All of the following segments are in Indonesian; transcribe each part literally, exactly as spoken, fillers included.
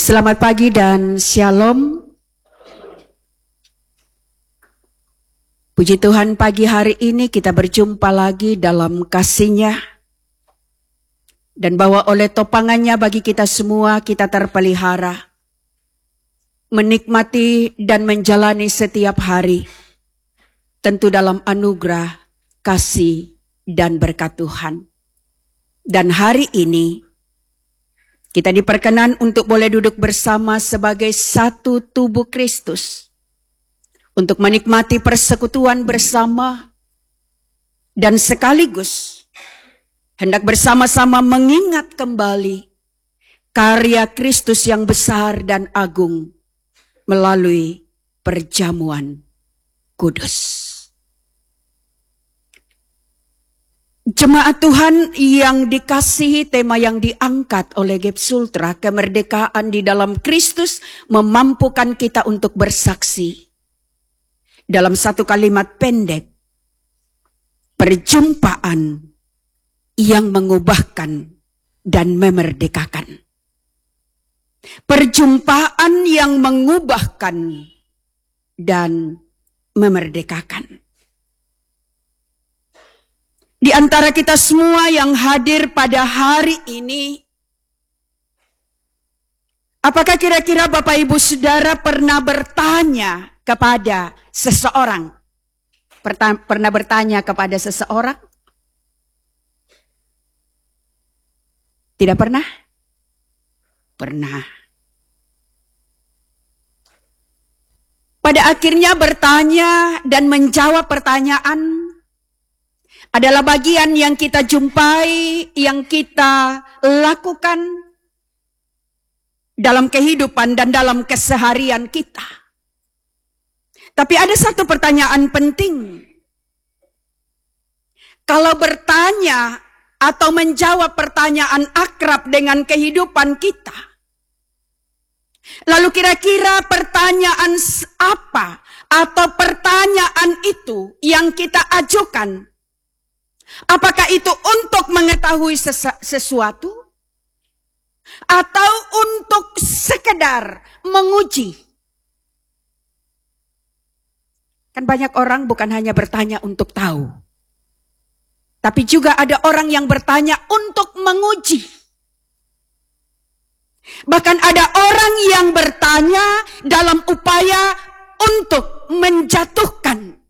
Selamat pagi dan shalom. Puji Tuhan, pagi hari ini kita berjumpa lagi dalam kasih-Nya. Dan bahwa oleh topangannya bagi kita semua kita terpelihara. Menikmati dan menjalani setiap hari. Tentu dalam anugerah, kasih, dan berkat Tuhan. Dan hari ini kita diperkenan untuk boleh duduk bersama sebagai satu tubuh Kristus. Untuk menikmati persekutuan bersama. Dan sekaligus hendak bersama-sama mengingat kembali karya Kristus yang besar dan agung melalui perjamuan kudus. Jemaat Tuhan yang dikasihi, tema yang diangkat oleh Gep Sultra, kemerdekaan di dalam Kristus memampukan kita untuk bersaksi. Dalam satu kalimat pendek, perjumpaan yang mengubahkan dan memerdekakan. Perjumpaan yang mengubahkan dan memerdekakan. Di antara kita semua yang hadir pada hari ini, apakah kira-kira Bapak Ibu Saudara pernah bertanya kepada seseorang? Perta- pernah bertanya kepada seseorang? Tidak pernah? Pernah. Pada akhirnya bertanya dan menjawab pertanyaan adalah bagian yang kita jumpai, yang kita lakukan dalam kehidupan dan dalam keseharian kita. Tapi ada satu pertanyaan penting. Kalau bertanya atau menjawab pertanyaan akrab dengan kehidupan kita, lalu kira-kira pertanyaan apa atau pertanyaan itu yang kita ajukan? Apakah itu untuk mengetahui sesuatu? Atau untuk sekedar menguji? Kan banyak orang bukan hanya bertanya untuk tahu. Tapi juga ada orang yang bertanya untuk menguji. Bahkan ada orang yang bertanya dalam upaya untuk menjatuhkan.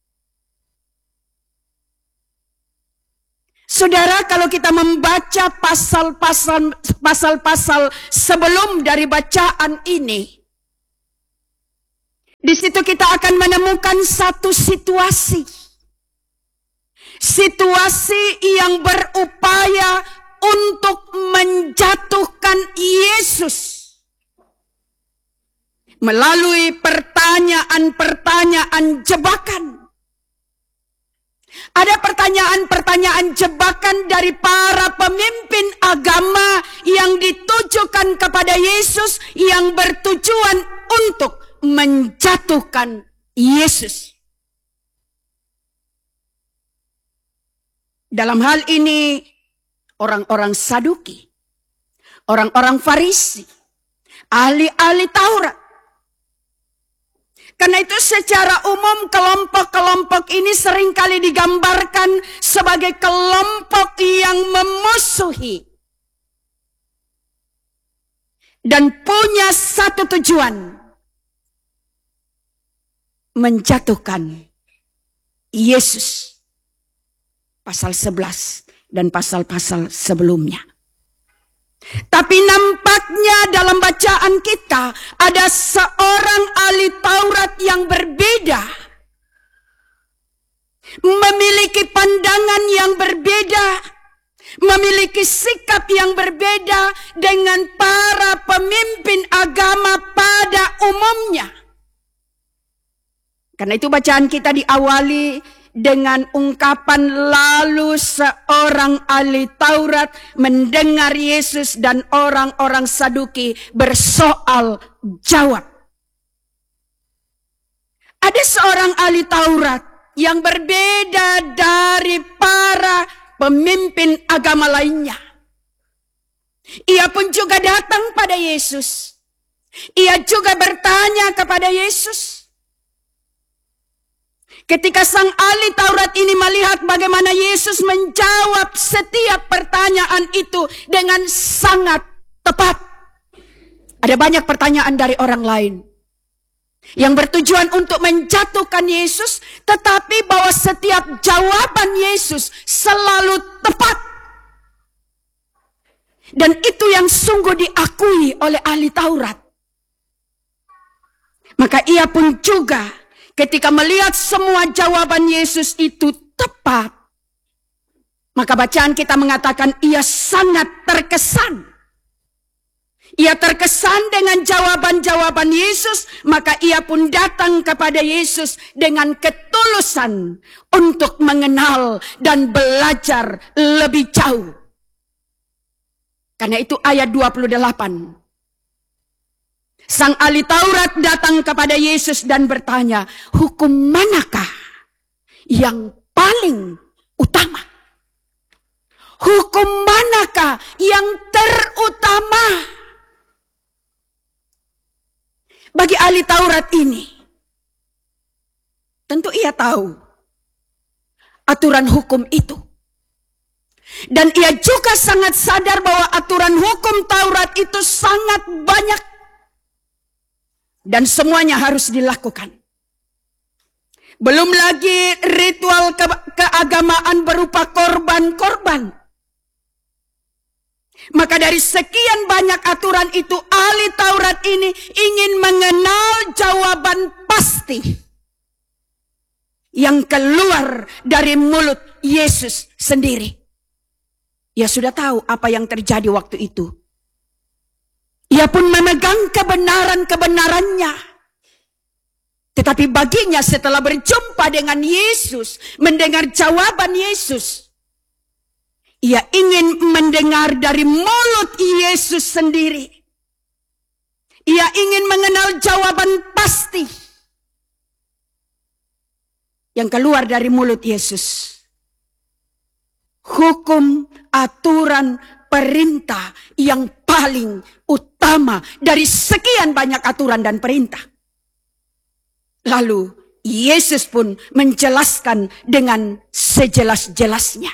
Saudara, kalau kita membaca pasal-pasal pasal-pasal sebelum dari bacaan ini, di situ kita akan menemukan satu situasi. Situasi yang berupaya untuk menjatuhkan Yesus. Melalui pertanyaan-pertanyaan jebakan. Ada pertanyaan-pertanyaan jebakan dari para pemimpin agama yang ditujukan kepada Yesus, yang bertujuan untuk menjatuhkan Yesus. Dalam hal ini orang-orang Saduki, orang-orang Farisi, ahli-ahli Taurat. Karena itu secara umum kelompok-kelompok ini seringkali digambarkan sebagai kelompok yang memusuhi. Dan punya satu tujuan. Menjatuhkan Yesus. Pasal sebelas dan pasal-pasal sebelumnya. Tapi nampaknya dalam bacaan kita ada seorang ahli Taurat yang berbeda. Memiliki pandangan yang berbeda. Memiliki sikap yang berbeda dengan para pemimpin agama pada umumnya. Karena itu bacaan kita diawali dengan ungkapan lalu seorang ahli Taurat mendengar Yesus dan orang-orang Saduki bersoal jawab. Ada seorang ahli Taurat yang berbeda dari para pemimpin agama lainnya. Ia pun juga datang pada Yesus Ia juga bertanya kepada Yesus. Ketika sang ahli Taurat ini melihat bagaimana Yesus menjawab setiap pertanyaan itu dengan sangat tepat. Ada banyak pertanyaan dari orang lain yang bertujuan untuk menjatuhkan Yesus, tetapi bahwa setiap jawaban Yesus selalu tepat. Dan itu yang sungguh diakui oleh ahli Taurat. Maka ia pun juga ketika melihat semua jawaban Yesus itu tepat, maka bacaan kita mengatakan ia sangat terkesan. Ia terkesan dengan jawaban-jawaban Yesus, maka ia pun datang kepada Yesus dengan ketulusan untuk mengenal dan belajar lebih jauh. Karena itu ayat dua puluh delapan. Sang ahli Taurat datang kepada Yesus dan bertanya, hukum manakah yang paling utama? Hukum manakah yang terutama? Bagi ahli Taurat ini, tentu ia tahu aturan hukum itu. Dan ia juga sangat sadar bahwa aturan hukum Taurat itu sangat banyak. Dan semuanya harus dilakukan. Belum lagi ritual ke keagamaan berupa korban-korban. Maka dari sekian banyak aturan itu, ahli Taurat ini ingin mengenal jawaban pasti yang keluar dari mulut Yesus sendiri. Ia sudah tahu apa yang terjadi waktu itu. Ia pun memegang kebenaran-kebenarannya. Tetapi baginya setelah berjumpa dengan Yesus, mendengar jawaban Yesus, ia ingin mendengar dari mulut Yesus sendiri. Ia ingin mengenal jawaban pasti yang keluar dari mulut Yesus. Hukum, aturan, perintah yang paling utama dari sekian banyak aturan dan perintah. Lalu Yesus pun menjelaskan dengan sejelas-jelasnya.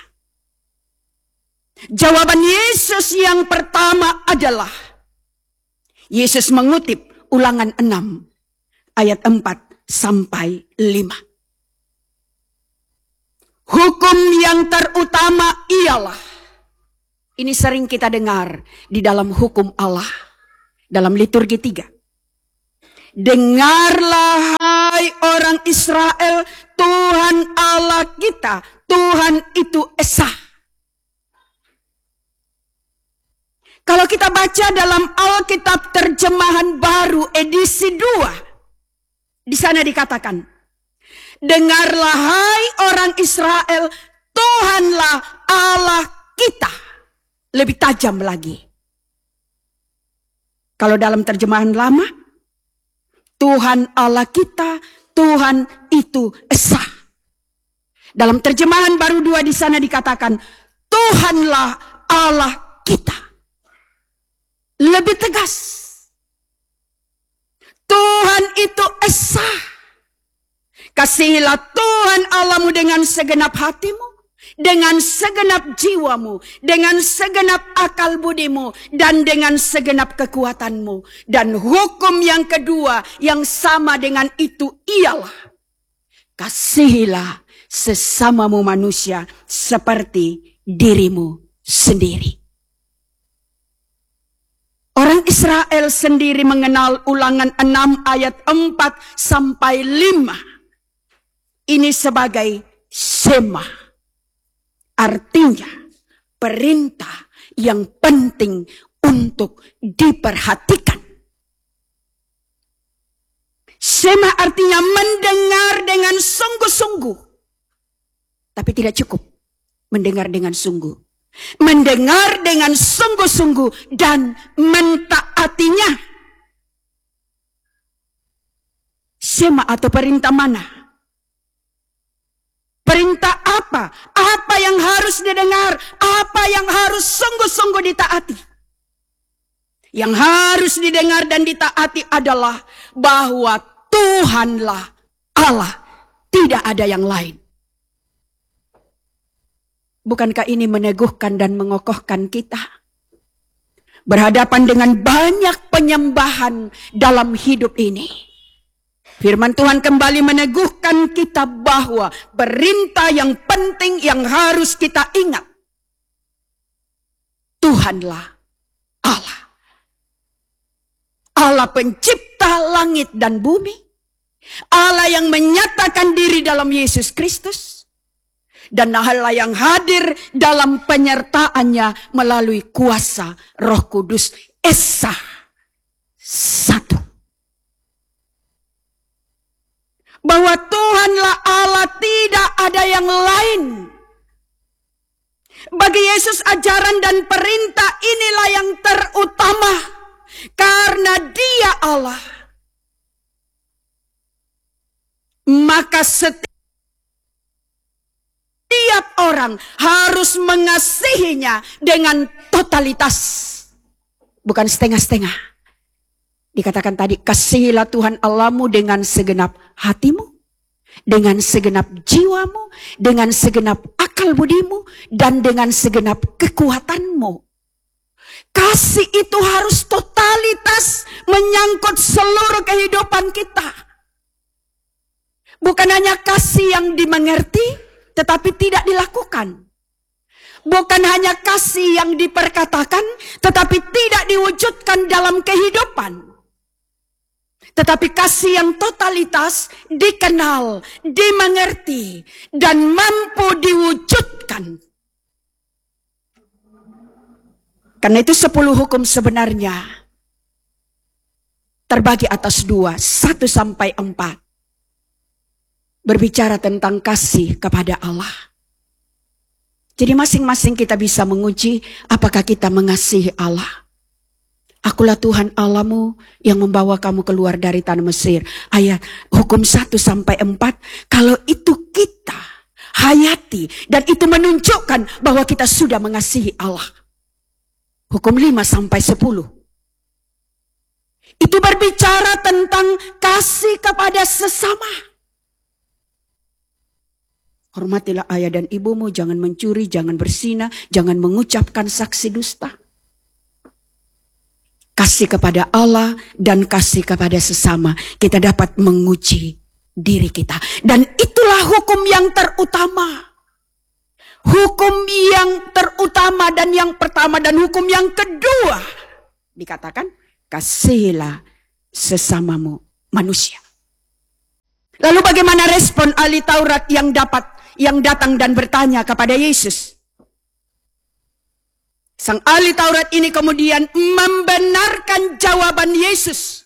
Jawaban Yesus yang pertama adalah, Yesus mengutip Ulangan enam ayat empat sampai lima. Hukum yang terutama ialah, ini sering kita dengar di dalam hukum Allah, dalam liturgi tiga. Dengarlah hai orang Israel, Tuhan Allah kita, Tuhan itu esa. Kalau kita baca dalam Alkitab terjemahan baru edisi dua, di sana dikatakan, dengarlah hai orang Israel, Tuhanlah Allah kita. Lebih tajam lagi. Kalau dalam terjemahan lama, Tuhan Allah kita, Tuhan itu esa. Dalam terjemahan baru dua di sana dikatakan, Tuhanlah Allah kita. Lebih tegas. Tuhan itu esa. Kasihilah Tuhan Allahmu dengan segenap hatimu, dengan segenap jiwamu, dengan segenap akal budimu, dan dengan segenap kekuatanmu. Dan hukum yang kedua yang sama dengan itu ialah, kasihilah sesamamu manusia seperti dirimu sendiri. Orang Israel sendiri mengenal Ulangan enam ayat empat sampai lima. Ini sebagai sema. Artinya perintah yang penting untuk diperhatikan. Sema artinya mendengar dengan sungguh-sungguh. Tapi tidak cukup mendengar dengan sungguh. Mendengar dengan sungguh-sungguh dan mentaatinya. Sema atau perintah mana? Perintah apa? Apa yang harus didengar? Apa yang harus sungguh-sungguh ditaati? Yang harus didengar dan ditaati adalah bahwa Tuhanlah Allah, tidak ada yang lain. Bukankah ini meneguhkan dan mengokohkan kita? Berhadapan dengan banyak penyembahan dalam hidup ini. Firman Tuhan kembali meneguhkan kita bahwa perintah yang penting yang harus kita ingat. Tuhanlah Allah. Allah pencipta langit dan bumi. Allah yang menyatakan diri dalam Yesus Kristus. Dan Allah yang hadir dalam penyertaannya melalui kuasa Roh Kudus Esa satu. Bahwa Tuhanlah Allah, tidak ada yang lain. Bagi Yesus ajaran dan perintah inilah yang terutama. Karena Dia Allah. Maka setiap Setiap orang harus mengasihinya dengan totalitas. Bukan setengah-setengah. Dikatakan tadi, kasihilah Tuhan Allahmu dengan segenap hatimu, dengan segenap jiwamu, dengan segenap akal budimu, dan dengan segenap kekuatanmu. Kasih itu harus totalitas menyangkut seluruh kehidupan kita. Bukan hanya kasih yang dimengerti, tetapi tidak dilakukan. Bukan hanya kasih yang diperkatakan, tetapi tidak diwujudkan dalam kehidupan. Tetapi kasih yang totalitas dikenal, dimengerti, dan mampu diwujudkan. Karena itu sepuluh hukum sebenarnya terbagi atas dua, satu sampai empat. Berbicara tentang kasih kepada Allah. Jadi masing-masing kita bisa menguji apakah kita mengasihi Allah. Akulah Tuhan Allahmu yang membawa kamu keluar dari tanah Mesir. Ayat hukum satu sampai empat. Kalau itu kita hayati dan itu menunjukkan bahwa kita sudah mengasihi Allah. Hukum lima sampai sepuluh. Itu berbicara tentang kasih kepada sesama. Hormatilah ayah dan ibumu, jangan mencuri, jangan berzina, jangan mengucapkan saksi dusta. Kasih kepada Allah dan kasih kepada sesama. Kita dapat menguji diri kita. Dan itulah hukum yang terutama. Hukum yang terutama dan yang pertama dan hukum yang kedua. Dikatakan, kasihilah sesamamu manusia. Lalu bagaimana respon ahli Taurat yang dapat yang datang dan bertanya kepada Yesus? Sang ahli Taurat ini kemudian membenarkan jawaban Yesus.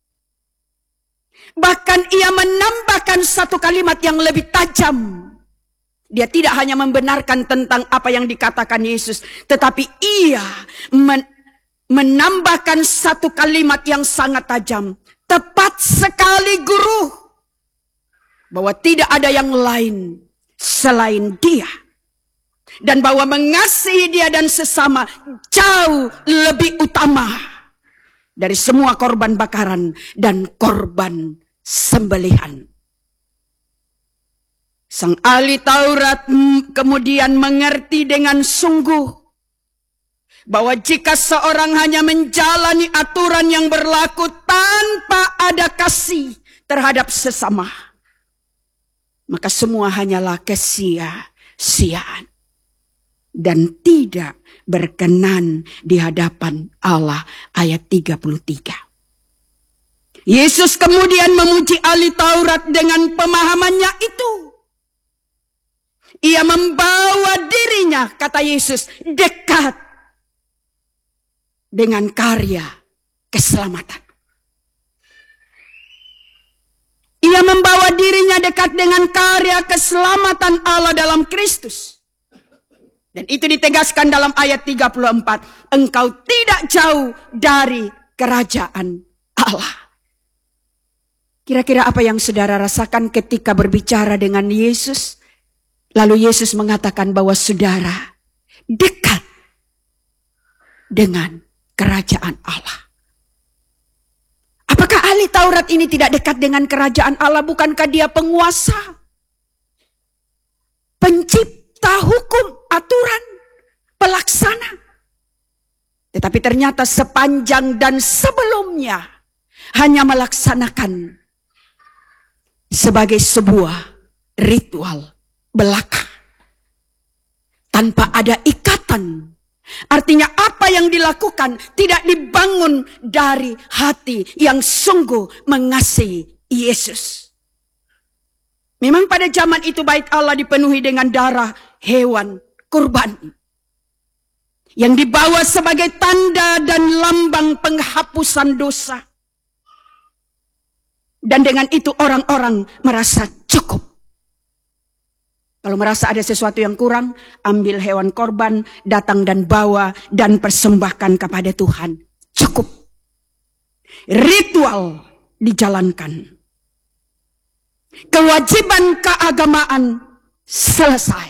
Bahkan ia menambahkan satu kalimat yang lebih tajam. Dia tidak hanya membenarkan tentang apa yang dikatakan Yesus, tetapi ia men menambahkan satu kalimat yang sangat tajam. Tepat sekali, Guru. Bahwa tidak ada yang lain selain Dia. Dan bahwa mengasihi Dia dan sesama jauh lebih utama dari semua korban bakaran dan korban sembelihan. Sang ahli Taurat kemudian mengerti dengan sungguh bahwa jika seorang hanya menjalani aturan yang berlaku tanpa ada kasih terhadap sesama, maka semua hanyalah kesia-siaan dan tidak berkenan di hadapan Allah. Ayat tiga puluh tiga. Yesus kemudian memuji ahli Taurat dengan pemahamannya itu. Ia membawa dirinya, kata Yesus, dekat dengan karya keselamatan. Ia membawa dirinya dekat dengan karya keselamatan Allah dalam Kristus. Dan itu ditegaskan dalam ayat tiga puluh empat. Engkau tidak jauh dari kerajaan Allah. Kira-kira apa yang saudara rasakan ketika berbicara dengan Yesus? Lalu Yesus mengatakan bahwa saudara dekat dengan kerajaan Allah. Apakah ahli Taurat ini tidak dekat dengan kerajaan Allah? Bukankah dia penguasa, pencipta hukum, aturan, pelaksana? Tetapi ternyata sepanjang dan sebelumnya hanya melaksanakan sebagai sebuah ritual belaka, tanpa ada ikatan. Artinya apa yang dilakukan tidak dibangun dari hati yang sungguh mengasihi Yesus. Memang pada zaman itu bait Allah dipenuhi dengan darah hewan kurban yang dibawa sebagai tanda dan lambang penghapusan dosa. Dan dengan itu orang-orang merasa cukup. Kalau merasa ada sesuatu yang kurang, ambil hewan korban, datang dan bawa dan persembahkan kepada Tuhan. Cukup. Ritual dijalankan. Kewajiban keagamaan selesai.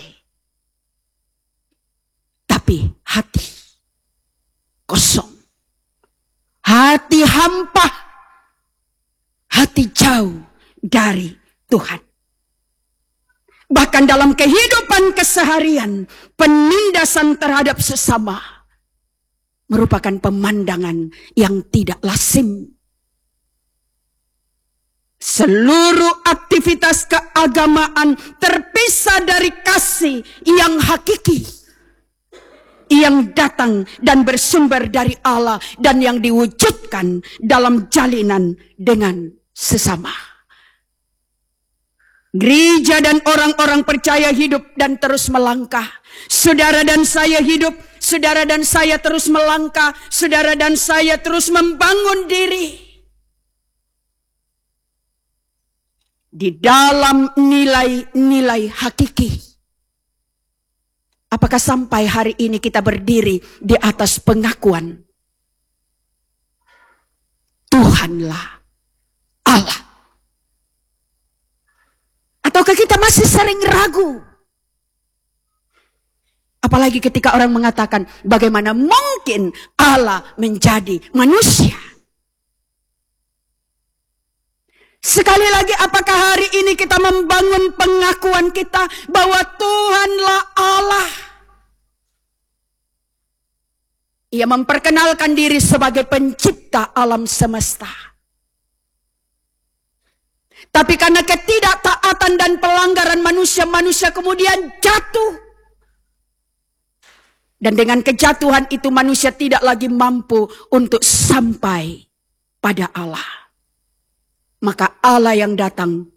Tapi hati kosong. Hati hampa. Hati jauh dari Tuhan. Bahkan dalam kehidupan keseharian, penindasan terhadap sesama merupakan pemandangan yang tidak lazim. Seluruh aktivitas keagamaan terpisah dari kasih yang hakiki, yang datang dan bersumber dari Allah dan yang diwujudkan dalam jalinan dengan sesama. Gereja dan orang-orang percaya hidup dan terus melangkah. Saudara dan saya hidup, saudara dan saya terus melangkah, saudara dan saya terus membangun diri di dalam nilai-nilai hakiki. Apakah sampai hari ini kita berdiri di atas pengakuan Tuhanlah Allah? Ataukah kita masih sering ragu? Apalagi ketika orang mengatakan, bagaimana mungkin Allah menjadi manusia? Sekali lagi, apakah hari ini kita membangun pengakuan kita bahwa Tuhanlah Allah? Ia memperkenalkan diri sebagai pencipta alam semesta. Tapi karena ketidaktaatan dan pelanggaran manusia-manusia kemudian jatuh. Dan dengan kejatuhan itu manusia tidak lagi mampu untuk sampai pada Allah. Maka Allah yang datang